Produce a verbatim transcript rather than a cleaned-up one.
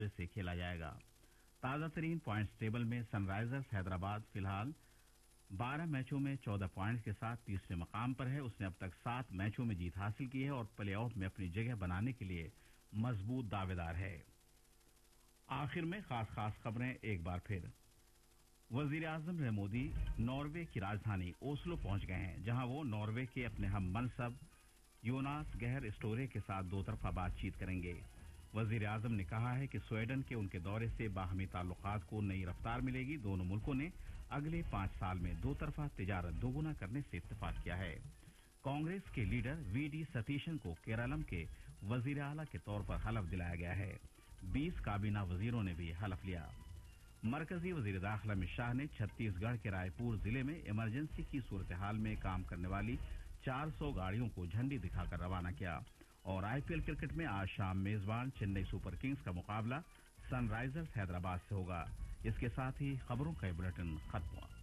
से खेला जाएगा। ताजा तरीन पॉइंट्स टेबल में सनराइजर्स हैदराबाद फिलहाल बारह मैचों में चौदह पॉइंट्स के साथ तीसरे मकाम पर है। उसने अब तक सात मैचों में जीत हासिल की है और प्ले ऑफ में अपनी जगह बनाने के लिए मजबूत दावेदार है। आखिर में खास खास खबरें एक बार फिर। वजीर आजम नरेंद्र मोदी नॉर्वे की राजधानी ओस्लो पहुंच गए हैं, जहां वो नॉर्वे के अपने हम मनसब योनास गहर स्टोरे के साथ दो तरफा बातचीत करेंगे। वजीर आजम ने कहा है कि स्वीडन के उनके दौरे से बाहमी ताल्लुकात को नई रफ्तार मिलेगी। दोनों मुल्कों ने अगले पांच साल में दो तरफा तिजारत दोगुना करने से इत्तेफाक किया है। कांग्रेस के लीडर वी डी सतीशन को केरलम के वजीर आला के तौर पर हलफ दिलाया गया है। बीस काबीना वजीरों ने भी हलफ लिया। मरकजी वजीर दाखिला अमित शाह ने छत्तीसगढ़ के रायपुर जिले में इमरजेंसी की सूरत हाल में काम करने वाली चार सौ गाड़ियों को झंडी दिखाकर रवाना किया। और आईपीएल क्रिकेट में आज शाम मेजबान चेन्नई सुपर किंग्स का मुकाबला सनराइजर्स हैदराबाद से होगा। इसके साथ ही खबरों का बुलेटिन खत्म हुआ।